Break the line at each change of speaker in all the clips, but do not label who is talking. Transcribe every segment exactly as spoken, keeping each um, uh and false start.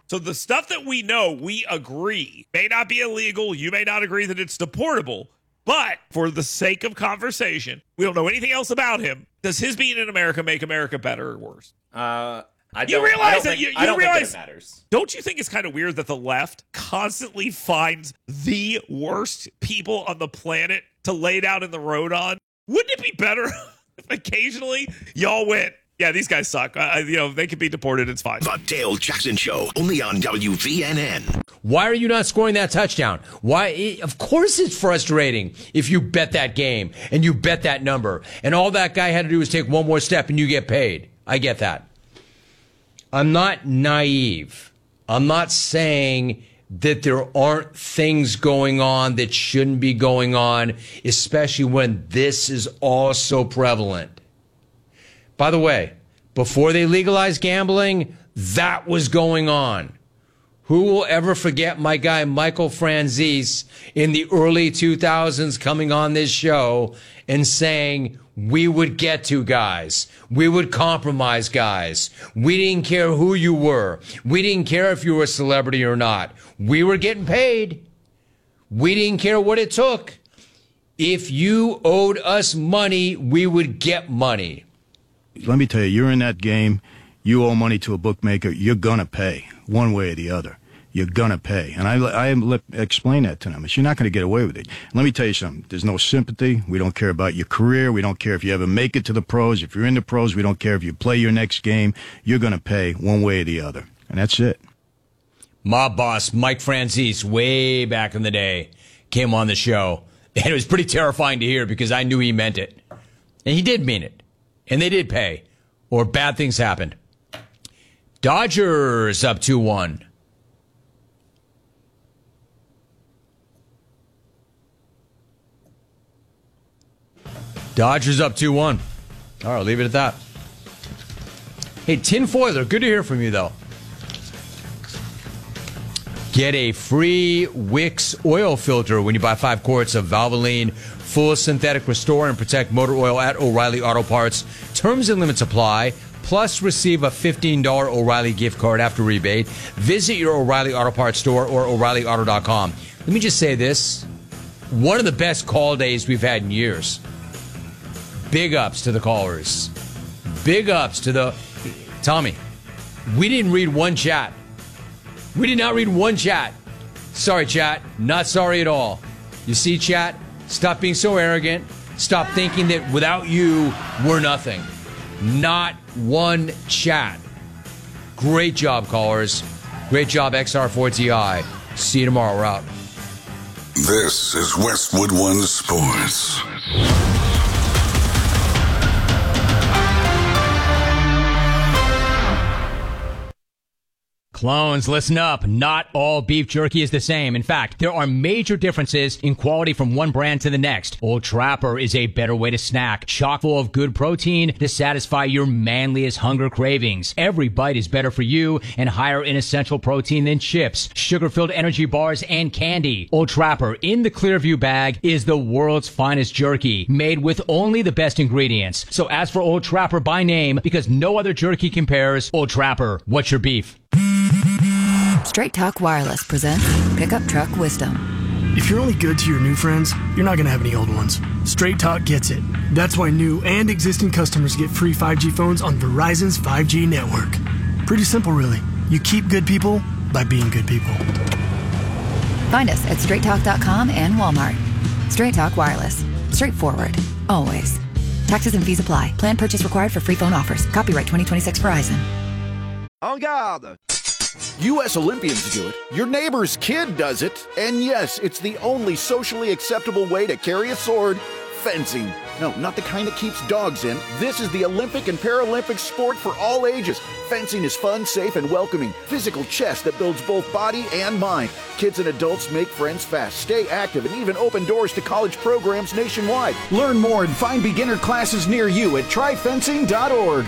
So the stuff that we know, we agree, may not be illegal. You may not agree that it's deportable. But for the sake of conversation, we don't know anything else about him. Does his being in America make America better or worse?
Uh, I don't,
you realize
I don't
that
think,
you, you
I don't
realize,
think that it matters.
Don't you think it's kind of weird that the left constantly finds the worst people on the planet to lay down in the road on? Wouldn't it be better if occasionally y'all went, yeah, these guys suck. Uh, you know, they could be deported. It's fine.
The Dale Jackson Show, only on W V N N.
Why are you not scoring that touchdown? Why? Of course it's frustrating if you bet that game and you bet that number and all that guy had to do was take one more step and you get paid. I get that. I'm not naive. I'm not saying that there aren't things going on that shouldn't be going on, especially when this is all so prevalent. By the way, before they legalized gambling, that was going on. Who will ever forget my guy Michael Franzese in the early two thousands coming on this show and saying, we would get to guys. We would compromise guys. We didn't care who you were. We didn't care if you were a celebrity or not. We were getting paid. We didn't care what it took. If you owed us money, we would get money.
Let me tell you, you're in that game, you owe money to a bookmaker, you're going to pay one way or the other. You're going to pay. And I, I explain that to them. You're not going to get away with it. Let me tell you something. There's no sympathy. We don't care about your career. We don't care if you ever make it to the pros. If you're in the pros, we don't care if you play your next game. You're going to pay one way or the other. And that's it.
Mob boss Mike Franzese, way back in the day, came on the show. And it was pretty terrifying to hear because I knew he meant it. And he did mean it. And they did pay. Or bad things happened. Dodgers up two one. Dodgers up two one. All right, I'll leave it at that. Hey, Tin Foiler, good to hear from you, though. Get a free Wix oil filter when you buy five quarts of Valvoline Full Synthetic Restore and Protect Motor Oil at O'Reilly Auto Parts. Terms and limits apply. Plus, receive a fifteen dollars O'Reilly gift card after rebate. Visit your O'Reilly Auto Parts store or O'Reilly Auto dot com. Let me just say this. One of the best call days we've had in years. Big ups to the callers. Big ups to the... Tommy, we didn't read one chat. We did not read one chat. Sorry, chat. Not sorry at all. You see, chat? Stop being so arrogant. Stop thinking that without you, we're nothing. Not one chat. Great job, callers. Great job, X R four T I. See you tomorrow. We're out.
This is Westwood One Sports.
Clones, listen up. Not all beef jerky is the same. In fact, there are major differences in quality from one brand to the next. Old Trapper is a better way to snack, chock full of good protein to satisfy your manliest hunger cravings. Every bite is better for you and higher in essential protein than chips, sugar-filled energy bars, and candy. Old Trapper in the Clearview bag is the world's finest jerky, made with only the best ingredients. So ask for Old Trapper by name because no other jerky compares. Old Trapper, what's your beef?
Straight Talk Wireless presents Pickup Truck Wisdom.
If you're only good to your new friends, you're not going to have any old ones. Straight Talk gets it. That's why new and existing customers get free five G phones on Verizon's five G network. Pretty simple, really. You keep good people by being good people.
Find us at straight talk dot com and Walmart. Straight Talk Wireless. Straightforward. Always. Taxes and fees apply. Plan purchase required for free phone offers. Copyright twenty twenty-six Verizon.
En garde! U S Olympians do it, your neighbor's kid does it, and yes, it's the only socially acceptable way to carry a sword, fencing. No, not the kind that keeps dogs in. This is the Olympic and Paralympic sport for all ages. Fencing is fun, safe, and welcoming. Physical chess that builds both body and mind. Kids and adults make friends fast, stay active, and even open doors to college programs nationwide. Learn more and find beginner classes near you at try fencing dot org.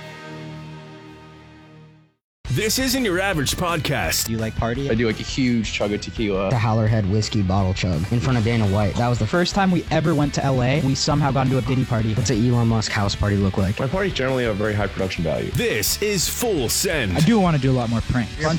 This isn't your average podcast.
Do you like party?
I do like a huge chug of tequila.
The Howlerhead whiskey bottle chug in front of Dana White. That was the first time we ever went to L A. We somehow got into a Diddy party. What's an Elon Musk house party look like?
My parties generally have very high production value.
This is Full Send.
I do want to do a lot more pranks.